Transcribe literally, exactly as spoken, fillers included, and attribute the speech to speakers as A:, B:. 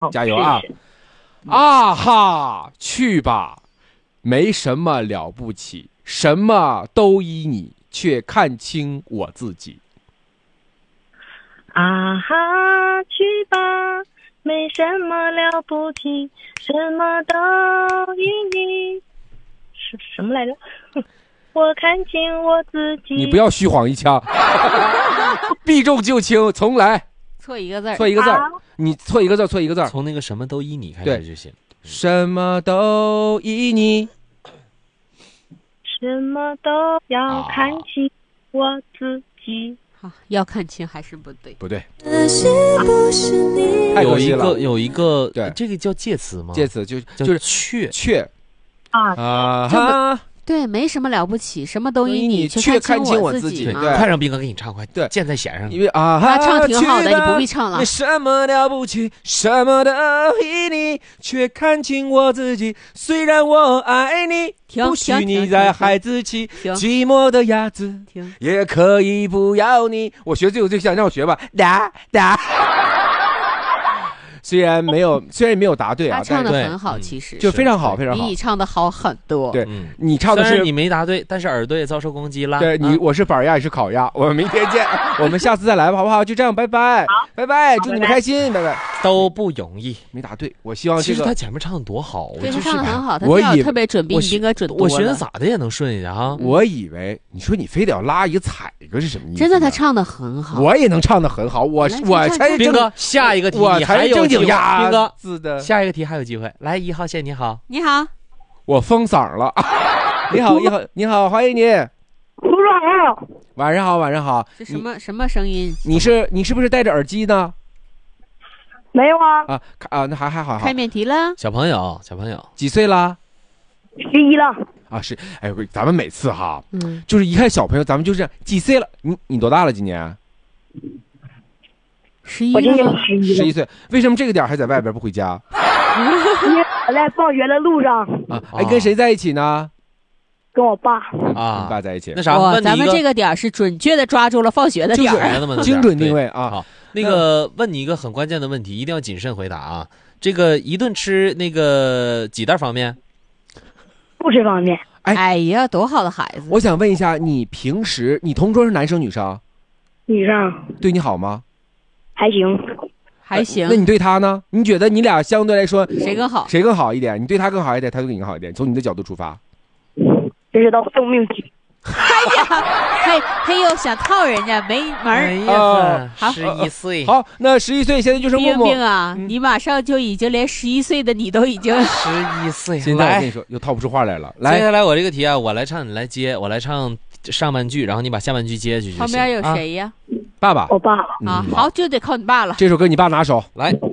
A: 加油啊！
B: 是是
A: 啊哈，去吧，没什么了不起，什么都依你，却看清我自己。
B: 啊哈，去吧，没什么了不起，什么都依你。什什么来着？我看清我自己。
A: 你不要虚晃一枪，避重就轻，重来。
C: 错一个字儿，
A: 错一个字儿，你错一个字儿，错一个字儿。
D: 从那个什么都依你开
A: 对
D: 始就行。
A: 什么都依你，
B: 什么都要看清我自己。
C: 好，要看清还是不对？
A: 不对，
D: 有一
A: 太可惜了
D: 个。有一个，
A: 对
D: 这个叫介词吗？
A: 介词就
D: 叫
A: 就是
D: 却
A: 却
B: 啊
A: 啊
C: 这么
A: 哈，
C: 对，没什么了不起，什么都依你，
A: 却看
C: 看
A: 清我
C: 自
A: 自己
C: 啊
A: 对
D: 快让斌哥给你唱，快
A: 对
D: 箭在弦上。
A: 因为啊哈，
C: 他唱挺好的
A: 去吧
C: 你不必唱了
A: 没什么了不起，什么都依你，却看清我自己。虽然我爱你，
C: 停
A: 不许
C: 停停
A: 你再
C: 停
A: 孩子气，
C: 停
A: 寂寞的鸭子
C: 停
A: 也可以不要你。我学最有最像，让我学吧，哒哒。虽然没有，虽然没有答对啊，
C: 他唱
A: 但是
C: 的很好，
D: 嗯
C: 其实
A: 就非常好，非常好
C: 比你。唱的好很多。
A: 对
D: 嗯，
A: 你唱的是
D: 虽然你没答对，但是耳朵也遭受攻击啦。
A: 对你，
D: 啊
A: 我是板鸭，也是烤鸭。我们明天见，我们下次再来吧，好不好？就这样，拜拜，拜拜，祝你们开心，拜拜。
D: 都不容易。
A: 没答对，我希望这个
D: 其实他前面唱的多好，我
C: 对他
D: 就是
C: 唱的很好，他
A: 我以
C: 调特别准，比
D: 我
C: 你斌哥准多了。
D: 我寻思咋的也能顺一点啊。
A: 我以为你说你非得要拉一个踩一个是什么意思？
C: 真的，他，唱的很好。
A: 我也能唱的很好，我
C: 来
A: 我
C: 唱唱
A: 才是正
D: 斌哥，下一个题
A: 我
D: 你还
A: 才是正
D: 有机会。
A: 经鸭
D: 斌哥，
A: 子的，
D: 下一个题还有机会。来，一号线你好，
C: 你好，
A: 我封嗓了。你好，你好，你好，欢迎你。
B: 叔叔好。
A: 晚上好，晚上好。
C: 是什么什么声音？
A: 你是你是不是戴着耳机呢？
B: 没有啊，
A: 啊啊，那还还好好
C: 开。免题了？
D: 小朋友，小朋友，
A: 几岁啦？
B: 十一了。
A: 啊是，哎呦，咱们每次哈，
C: 嗯，
A: 就是一看小朋友，咱们就这样几岁了？你你多大了？今年
C: 十一
B: 我今年
C: 了吗？
B: 十一了
A: 十一，岁。为什么这个点儿还在外边不回家
B: 因为我在放学的路上
A: 啊？哎，跟谁在一起呢？
B: 跟我爸。
A: 跟
D: 啊
A: 跟爸在一起
D: 那。啥，
C: 哇，
D: 问你一个
C: 咱们这个点儿是准确的抓住了放学的点儿。
D: 孩子们的
A: 精准
D: 对
A: 定位啊
D: 好，那个问你一个很关键的问题，一定要谨慎回答啊。这个一顿吃那个几袋方便？
B: 不吃方便。
A: 哎
C: 哎呀，多好的孩子！
A: 我想问一下，你平时你同桌是男生女生？
B: 女生
A: 对你好吗？
B: 还行。
C: 还行
A: 那，你对他呢？你觉得你俩相对来说
C: 谁更好？
A: 谁更好一点？你对他更好一点，他对你更好一点？从你的角度出发，
B: 这是道送命题。
C: 他他又想套人家，没门
D: 哎
C: 儿。
A: 哦
D: 呀，十一岁，
A: 好，那十一岁现在就是默
C: 冰
A: 默。
C: 冰啊，
A: 嗯
C: 你马上就已经连十一岁的你都已经
D: 十一岁。
A: 现在我跟
D: 来，
A: 你说，又套不出话来了。
D: 接
A: 来，
D: 下来我这个题啊，我来唱，你来接，我来唱上半句，然后你把下半句接下去就行。
C: 旁边有
D: 啊？
C: 谁呀？
A: 爸爸
B: 我爸。
A: 嗯
C: 啊，好，就得靠你爸了。
A: 这首歌你爸拿手。
D: 来，